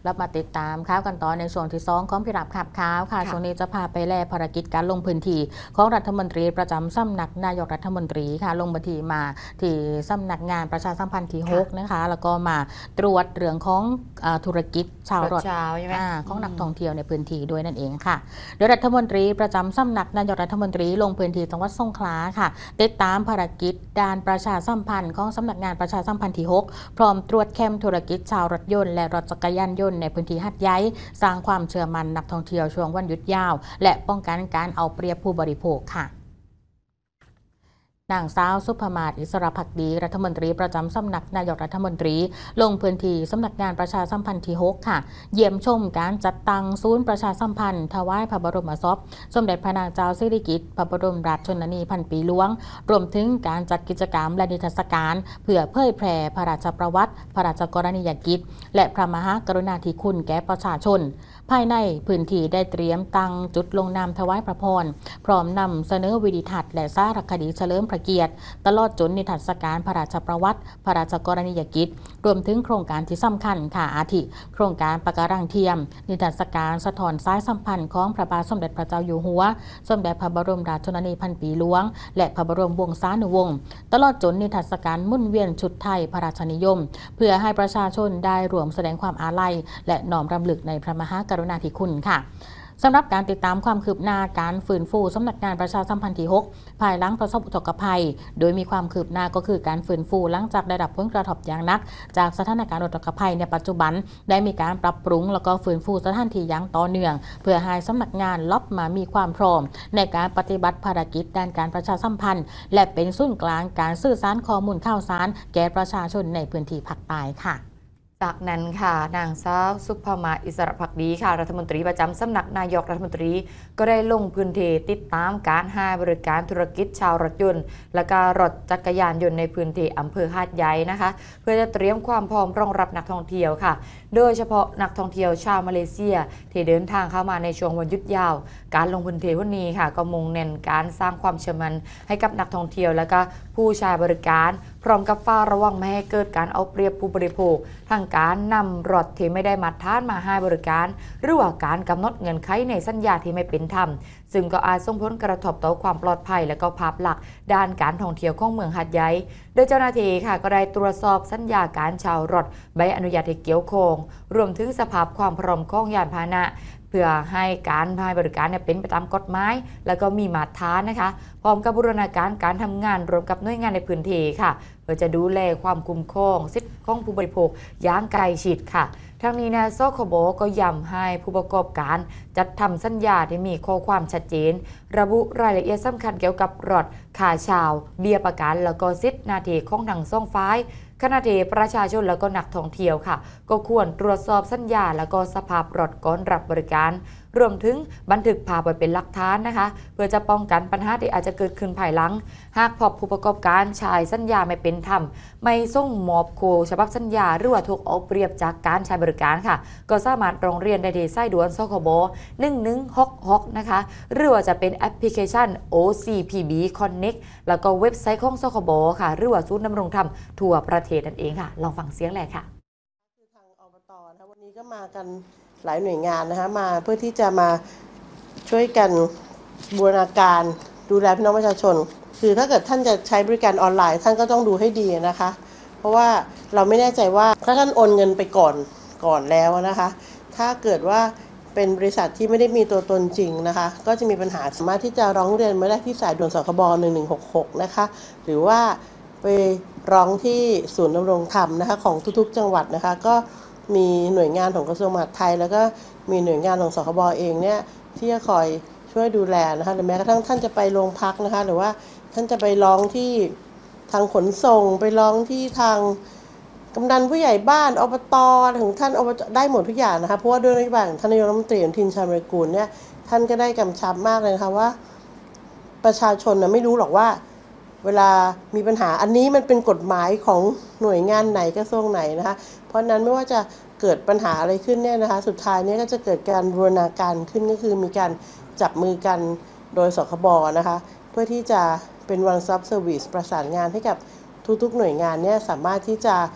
รับมาติดตามข่าวกันต่อในช่วงที่2ของพิรับขับข่าวค่ะช่วงนี้จะพาไปแลภารกิจการลงพื้นที่ของรัฐมนตรีประจำสำนักนายกรัฐมนตรีค่ะลงพื้นที่มาที่สำนักงานประชาสัมพันธ์ที่6นะคะแล้วก็มาตรวจเรื่องของธุรกิจชาวรถของนักท่องเที่ยวในพื้นที่ด้วยนั่นเองค่ะโดยรัฐมนตรีประจำสำนักนายกรัฐมนตรีลงพื้นที่จังหวัดสงขลาค่ะติดตามภารกิจด้านประชาสัมพันธ์ของสำนักงานประชาสัมพันธ์ที่6พร้อมตรวจเข้มธุรกิจชาวรถยนต์และรถจักรยานยนต์ในพื้นที่หาดใหญ่สร้างความเชื่อมั่นนักท่องเที่ยวช่วงวันหยุดยาวและป้องกันการเอาเปรียบผู้บริโภคค่ะนางสาวสุภมาศ อิสระภักดีรัฐมนตรีประจำสำนักนายกรัฐมนตรีลงพื้นที่สำนักงานประชาสัมพันธ์ที่6ค่ะเยี่ยมชมการจัดตั้งศูนย์ประชาสัมพันธ์ถวายพระบรมศพสมเด็จพระนางเจ้าสิริกิติ์พระบรมราชชนนีพันปีหลวงรวมถึงการจัดกิจกรรมและนิทรรศการเพื่อเผยแพร่พระราชประวัติพระราชกรณียกิจและพระมหากรุณาธิคุณแก่ประชาชนภายในพื้นที่ได้เตรียมตั้งจุดลงนามถวายพระพรพร้อมนำเสนอวิดีทัศน์และสารคดีเฉลิมพระเกียรติตลอดจนนิทรรศการพระราชประวัติพระราชกรณียกิจรวมถึงโครงการที่สำคัญค่ะอาทิโครงการปะการังเทียมนิทรรศการสะท้อนสายสัมพันธ์ของพระบาทสมเด็จพระเจ้าอยู่หัวสมเด็จพระบรมราชชนนีพันปีหลวงและพระบรมวงศานุวงศ์ตลอดจนนิทรรศการหมุนเวียนชุดไทยพระราชนิยมเพื่อให้ประชาชนได้ร่วมแสดงความอาลัยและน้อมรำลึกในพระมหากรุณาธิคุณค่ะสำหรับการติดตามความคืบหน้าการฟื้นฟูสำนักงานประชาสัมพันธ์ที่6ภายหลังประสบอุทกภัยโดยมีความคืบหน้าก็คือการฟื้นฟูหลังจากได้รับผลกระทบอย่างหนักจากสถานการณ์อุทกภัยในปัจจุบันได้มีการปรับปรุงแล้วก็ฟื้นฟูสถานที่อย่างต่อเนื่องเพื่อให้สำนักงานล็อบมามีความพร้อมในการปฏิบัติภารกิจด้านการประชาสัมพันธ์และเป็นศูนย์กลางการสื่อสารข้อมูลข่าวสารแก่ประชาชนในพื้นที่ภาคใต้ค่ะจากนั้นค่ะนางสาวสุภมาศ อิสระภักดีค่ะรัฐมนตรีประจำสำนักนายกรัฐมนตรีก็ได้ลงพื้นที่ติดตามการให้บริการธุรกิจชาวรถยนต์และก็รถจักรยานยนต์ในพื้นที่อำเภอหาดใหญ่นะคะเพื่อจะเตรียมความพร้อมรองรับนักท่องเที่ยวค่ะโดยเฉพาะนักท่องเที่ยวชาวมาเลเซียที่เดินทางเข้ามาในช่วงวันหยุดยาวการลงพื้นที่วันนี้ค่ะก็มุ่งเน้นการสร้างความเชื่อมั่นให้กับนักท่องเที่ยวและก็ผู้ใช้บริการพร้อมกับเฝ้าระวังไม่ให้เกิดการเอาเปรียบผู้บริโภคทางการนำรถที่ไม่ได้มาตรฐานมาให้บริการหรือว่าการกำหนดเงื่อนไขในสัญญาที่ไม่เป็นธรรมซึ่งก็อาจส่งผลกระทบต่อความปลอดภัยและก็ภาพลักษณ์ด้านการท่องเที่ยวของเมืองหาดใหญ่โดยเจ้าหน้าที่ค่ะก็ได้ตรวจสอบสัญญาการเช่ารถใบอนุญาตที่เกี่ยวข้องรวมถึงสภาพความพร้อมของยานพาหนะเพื่อให้การให้บริการเป็นไปตามกฎหมายและก็มีมาตรฐานนะคะพร้อมกับบูรณาการการทำงานรวมกับหน่วยงานในพื้นที่ค่ะเพื่อจะดูแลความคุ้มครองสิทธิของผู้บริโภคอย่างใกล้ชิดค่ะทั้งนี้นะสคบก็ย้ำให้ผู้ประกอบการจัดทำสัญญาที่มีข้อความชัดเจนระบุรายละเอียดสำคัญเกี่ยวกับรถค่าเช่าเบี้ยประกันแล้วก็สิทธิหน้าที่ของทั้งสองฝ่ายขณะที่ประชาชนแล้วก็นักท่องเที่ยวค่ะก็ควรตรวจสอบสัญญาแล้วก็สภาพรถก่อนรับบริการรวมถึงบันทึกภาพไว้เป็นหลักฐานนะคะเพื่อจะป้องกันปัญหาที่อาจจะเกิดขึ้นภายหลังหากพบผู้ประกอบการใช้สัญญาไม่เป็นธรรมไม่ส่งมอบโคฉบับสัญญาหรือว่าถูกเอาเปรียบจากการใช้บริการค่ะก็สามารถร้องเรียนได้ที่สายด่วนสคบ1166นะคะหรือว่าจะเป็นแอปพลิเคชัน OCPB Connect แล้วก็เว็บไซต์ของสคบค่ะหรือว่าศูนย์ดำรงธรรมทั่วประเทศนั่นเองค่ะลองฟังเสียงแหละค่ะคือทางอบต.นะคะวันนี้ก็มากันหลายหน่วยงานนะคะมาเพื่อที่จะมาช่วยกันบูรณาการดูแลพี่น้องประชาชนคือถ้าเกิดท่านจะใช้บริการออนไลน์ท่านก็ต้องดูให้ดีนะคะเพราะว่าเราไม่แน่ใจว่าถ้าท่านโอนเงินไปก่อนแล้วนะคะถ้าเกิดว่าเป็นบริษัทที่ไม่ได้มีตัวตนจริงนะคะก็จะมีปัญหาสามารถที่จะร้องเรียนมาได้ที่สายด่วนสคบ1166นะคะหรือว่าไปร้องที่ศูนย์ดำรงธรรมนะคะของทุกๆจังหวัดนะคะก็มีหน่วยงานของกระทรวงมหาดไทยแล้วก็มีหน่วยงานของสคบเองเนี่ยที่จะคอยช่วยดูแลนะคะหรือแม้กระทั่งท่านจะไปโรงพักนะคะหรือว่าท่านจะไปร้องที่ทางขนส่งไปร้องที่ทางกำนันผู้ใหญ่บ้านอบต.ถึงท่านอบต.ได้หมดทุกอย่างนะคะเพราะว่าด้วยนโยบายของท่านนายกรัฐมนตรีอนุทินชาญวิรากูลเนี่ยท่านก็ได้กำชับมากเลยนะคะว่าประชาชนไม่รู้หรอกว่าเวลามีปัญหาอันนี้มันเป็นกฎหมายของหน่วยงานไหนกระทรวงไหนนะคะเพราะนั้นไม่ว่าจะเกิดปัญหาอะไรขึ้นเนี่ยนะคะสุดท้ายเนี่ยก็จะเกิดการบูรณาการขึ้นก็คือมีการจับมือกันโดยสคบนะคะเพื่อที่จะเป็น one stop service ประสานงานให้กับทุกๆหน่วยงานเนี่ยสามารถที่จะ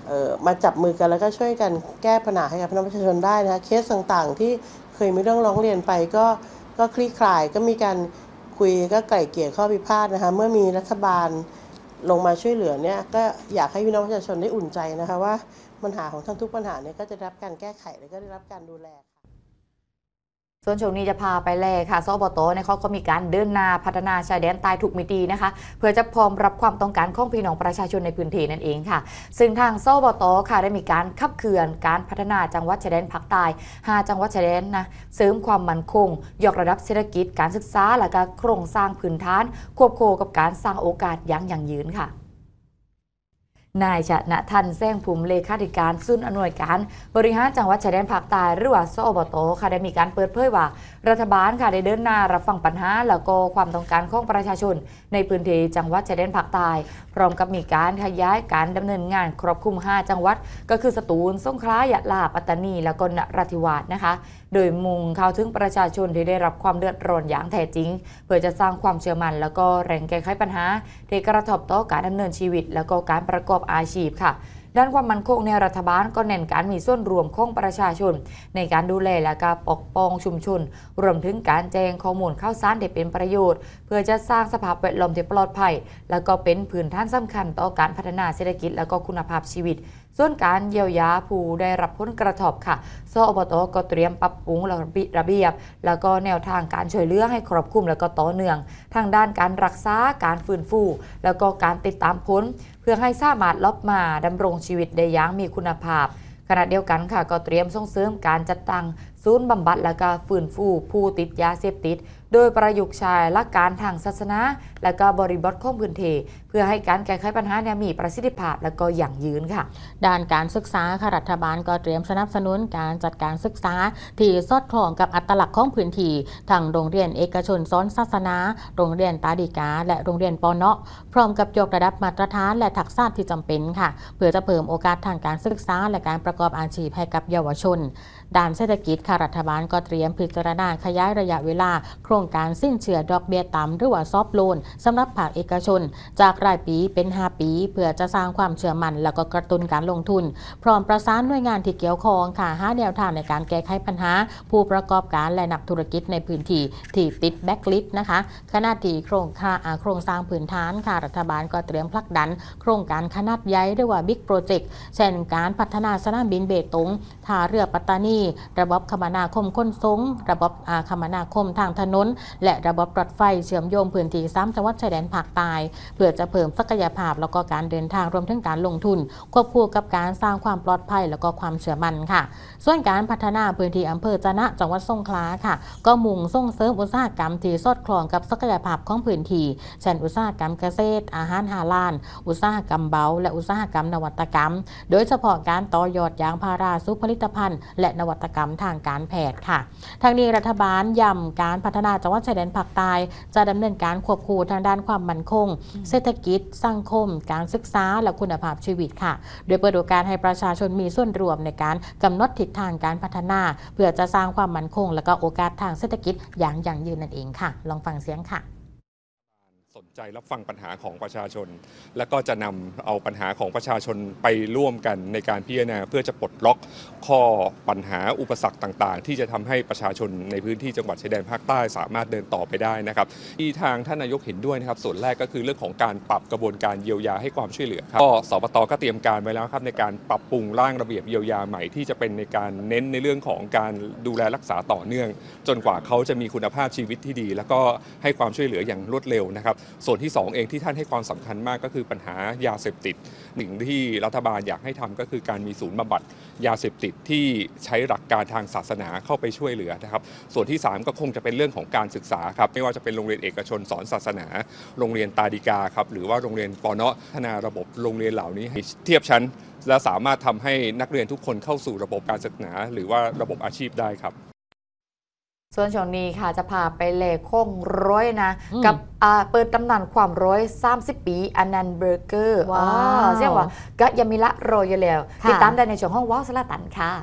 มาจับมือกันแล้วก็ช่วยกันแก้ปัญหาให้กับพี่น้องประชาชนได้นะคะเคสต่างๆที่เคยมีเรื่องร้องเรียนไปก็คลี่คลายก็มีการคุยก็ไกล่เกลี่ยข้อพิพาทนะคะเมื่อมีรัฐบาลลงมาช่วยเหลือเนี่ยก็อยากให้พี่น้องประชาชนได้อุ่นใจนะคะว่าปัญหาของท่านทุกปัญหาเนี่ยก็จะได้รับการแก้ไขและก็ได้รับการดูแลส่วนช่วงนี้จะพาไปแลค่ะสบตเนี่ยเขาก็มีการเดินหน้าพัฒนาชายแดนใต้ทุกมิตินะคะเพื่อจะพร้อมรับความต้องการของพี่น้องประชาชนในพื้นที่นั่นเองค่ะซึ่งทางสบตค่ะได้มีการขับเคลื่อนการพัฒนาจังหวัดชายแดนภาคใต้5จังหวัดชายแดนนะเสริมความมั่นคงยกระดับเศรษฐกิจการศึกษาและก็โครงสร้างพื้นฐานควบคู่กับการสร้างโอกาสอย่างยั่งยืนค่ะนายชนะทันแซงภูมิเลขาธิการศูนย์อำนวยการบริหารจังหวัดชายแดนภาคใต้หรือว่าสบตค่ะได้มีการเปิดเผยว่ารัฐบาลค่ะได้เดินหน้ารับฟังปัญหาแล้วก็ความต้องการของประชาชนในพื้นที่จังหวัดชายแดนภาคใต้พร้อมกับมีการขยายการดำเนินงานครอบคลุม5จังหวัดก็คือสตูลสงขลายะลาปัตตานีแล้วก็นราธิวาสนะคะโดยมุ่งเข้าถึงประชาชนที่ได้รับความเดือดร้อนอย่างแท้จริงเพื่อจะสร้างความเชื่อมั่นแล้วก็แรงแก้ไขปัญหาที่กระทบต่อการดำเนินชีวิตแล้วก็การประกอบอาชีพค่ะด้านความมั่นคงในรัฐบาลก็เน้นการมีส่วนรวมของประชาชนในการดูแลและการปกป้องชุมชนรวมถึงการแจ้งข้อมูลข่าวสารที่เป็นประโยชน์เพื่อจะสร้างสภาพแวดล้อมที่ปลอดภัยแล้วก็เป็นพื้นฐานสำคัญต่อการพัฒนาเศรษฐกิจและก็คุณภาพชีวิตส่วนการเยียวยาผู้ได้รับผลกระทบค่ะสอบตก็เตรียมปรับปรุงระเบียบแล้วก็แนวทางการช่วยเหลือให้ครอบคลุมแล้วก็ต่อเนื่องทางด้านการรักษาการฟื้นฟูแล้วก็การติดตามผลเพื่อให้สามารถลบมาดำรงชีวิตได้อย่างมีคุณภาพขณะเดียวกันค่ะก็เตรียมส่งเสริมการจัดตั้งศูนย์บำบัดและก็ฟื้นฟูผู้ติดยาเสพติดโดยประยุกต์ใช้หลักการทางศาสนาและก็บริบทของพื้นที่เพื่อให้การแก้ไขปัญหามีประสิทธิภาพและก็ยั่งยืนค่ะด้านการศึกษาค่ะรัฐบาลก็เตรียมสนับสนุนการจัดการศึกษาที่สอดคล้องกับอัตลักษณ์ของพื้นที่ทั้งโรงเรียนเอกชนสอนศาสนาโรงเรียนตาดีกาและโรงเรียนปน.พร้อมกับยกระดับมาตรฐานและทักษะที่จำเป็นค่ะเพื่อจะเพิ่มโอกาสทางการศึกษาและการประกอบอาชีพให้กับเยาวชนด้านเศรษฐกิจค่ะรัฐบาลก็เตรียมพิจารณาขยายระยะเวลาโครงการสิ้นเชื่อดอกเบี้ยต่ำหรือว่าซอฟต์โลนสำหรับภาคเอกชนจากรายปีเป็น5ปีเพื่อจะสร้างความเชื่อมั่นแล้วก็กระตุ้นการลงทุนพร้อมประสานหน่วยงานที่เกี่ยวข้องค่ะหาแนวทางในการแก้ไขปัญหาผู้ประกอบการและนักธุรกิจในพื้นที่ที่ติดแบ็คลิสต์นะคะขณะที่โครงสร้างพื้นฐานค่ะรัฐบาลก็เตรียมผลักดันโครงการขนาดใหญ่หรือว่าบิ๊กโปรเจกต์เช่นการพัฒนาสนามบินเบตงท่าเรือปัตตานีระบบคมนาคมขนส่งระบบคมนาคมทางถนนและระบบรถไฟเชื่อมโยงพื้นที่3จังหวัดชายแดนภาคใต้เพื่อจะเพิ่มศักยภาพแล้วก็การเดินทางรวมถึงการลงทุนควบคู่กับการสร้างความปลอดภัยแล้วก็ความเชื่อมั่นค่ะส่วนการพัฒนาพื้นที่อำเภอจะนะจังหวัดสงขลาค่ะก็มุ่งส่งเสริมอุตสาหกรรมที่สอดคล้องกับศักยภาพของพื้นที่เช่นอุตสาหกรรมเกษตรอาหารฮาลาลอุตสาหกรรมเบาและอุตสาหกรรมนวัตกรรมโดยเฉพาะการต่อยอดยางพาราสู่ผลิตภัณฑ์และนวัตกรรมทางการแพทย์ค่ะทางนี้รัฐบาลย้ำการพัฒนาจังหวัดชายแดนภาคใต้จะดำเนินการควบคู่ทางด้านความมั่นคงเศรษฐกิจสังคมการศึกษาและคุณภาพชีวิตค่ะโดยเปิดโอกาสให้ประชาชนมีส่วนร่วมในการกำหนดทิศทางการพัฒนาเพื่อจะสร้างความมั่นคงและก็โอกาสทางเศรษฐกิจอย่างยั่งยืนนั่นเองค่ะลองฟังเสียงค่ะสนใจรับฟังปัญหาของประชาชนและก็จะนำเอาปัญหาของประชาชนไปร่วมกันในการพิจารณาเพื่อจะปลดล็อกข้อปัญหาอุปสรรคต่างๆที่จะทำให้ประชาชนในพื้นที่จังหวัดชายแดนภาคใต้สามารถเดินต่อไปได้นะครับที่ทางท่านนายกเห็นด้วยนะครับส่วนแรกก็คือเรื่องของการปรับกระบวนการเยียวยาให้ความช่วยเหลือครับก็สปต.ก็เตรียมการไว้แล้วครับในการปรับปรุงร่างระเบียบเยียวยาใหม่ที่จะเป็นในการเน้นในเรื่องของการดูแลรักษาต่อเนื่องจนกว่าเขาจะมีคุณภาพชีวิตที่ดีแล้วก็ให้ความช่วยเหลืออย่างรวดเร็วนะครับส่วนที่2เองที่ท่านให้ความสำคัญมากก็คือปัญหายาเสพติดหนึ่งที่รัฐบาลอยากให้ทำก็คือการมีศูนย์บำบัดยาเสพติดที่ใช้หลักการทางศาสนาเข้าไปช่วยเหลือนะครับส่วนที่3ก็คงจะเป็นเรื่องของการศึกษาครับไม่ว่าจะเป็นโรงเรียนเอกชนสอนศาสนาโรงเรียนตาดีกาครับหรือว่าโรงเรียนปน.พัฒนาระบบโรงเรียนเหล่านี้ให้เทียบชั้นและสามารถทำให้นักเรียนทุกคนเข้าสู่ระบบการศึกษาหรือว่าระบบอาชีพได้ครับส่วนช่วงนี้ค่ะจะพาไปแหลกโค้งร้อยนะกับเปิดตำนานความร้อย30 ปีอนันต์เบอร์เกอร์ว้าวเรียกว่าก็ยังมีละรอยอยู่แล้วติดตามได้ในช่วงห้องว้าวสลาตันค่ะ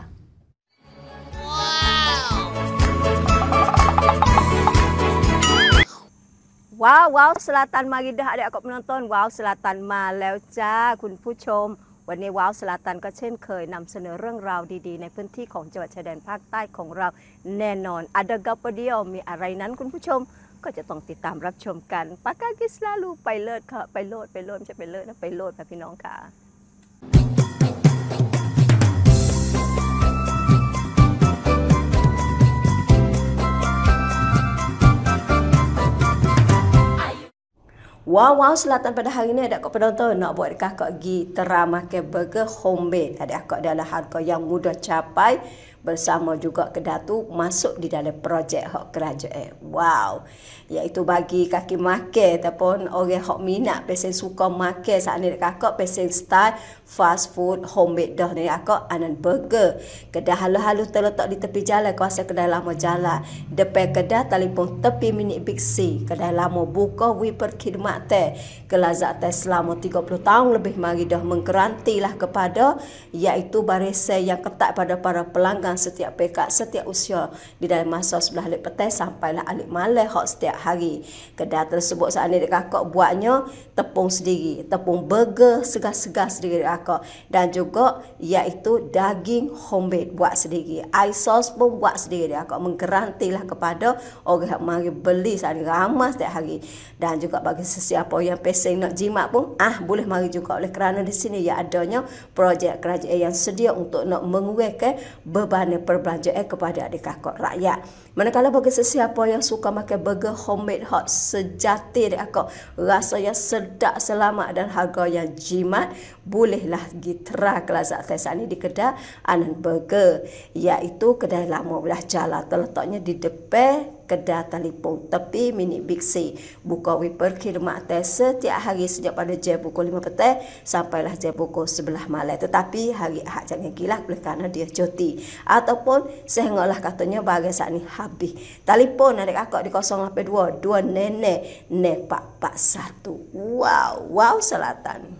ว้าวSelatan mari dah adik-adik penonton Wow Selatan มาแล้วจ้าคุณผู้ชมวันนี้ว้าวสลาตันก็เช่นเคยนำเสนอเรื่องราวดีๆในพื้นที่ของจังหวัดชายแดนภาคใต้ของเราแน่นอนอเดกัปเดียวมีอะไรนั้นคุณผู้ชมก็จะต้องติดตามรับชมกันปากกากิสลาลูไปเลิศค่ะไปโลดไม่ใช่ไปเลิศนะไปโลดค่ะพี่น้องค่ะWow, selatan pada hari ini ada kau penonton nak buat kakak gi teramake burger homemade. Ada kakak dalam harga yang mudah capai bersama juga kedatu masuk di dalam projek hak kerajaan. Wow. Iaitu bagi kaki makan ataupun orang hak minat pesen suka makan saat ni kakak pesen style fast food homemade dah ni kakak anan burger. Kedai halus-halus terletak di tepi jalan kawasan kedai lama jalan. Depan kedai telefon tepi minit Big C. Kedai lama buka berkhidmat kelazatan selama 30 tahun lebih mari dah menggarantilah kepada iaitu barisan yang ketat pada para pelanggan setiap pekat setiap usia di dalam masa 11 alik petang sampailah alik malam hak setiap hari. Kedai tersebut saat ni kakak buatnya tepung sendiri, tepung burger segar-segar sendiri kakak dan juga iaitu daging homemade buat sendiri, ice sauce pun buat sendiri kakak menggarantilah kepada orang yang mari beli saat ni ramai setiap hari dan juga bagi siapa yang pesen nak jimat pun boleh mari juga oleh kerana di sini ya adanya projek kerajaan yang sedia untuk nak mengurangkan beban perbelanjaan kepada adik kakak rakyat. Manakala bagi sesiapa yang suka makan burger homemade hot sejati adik kakak rasa yang sedap selamat dan harga yang jimat bolehlah pergi try kelazatan saat ini di kedai Anan Burger iaitu kedai lama belah jalan terletaknya di depan kedai telefon tepi minit Big C. Buka berkhidmat setiap hari sejak pada jam pukul 5 petang sampailah jam pukul 11 malam. Tetapi hari Ahad jangan gila oleh kerana dia cuti ataupun sehinggalah katanya bagi saat ni habis. Telefon adik kakak di 082 2 nenek 441. Wow, wow Selatan.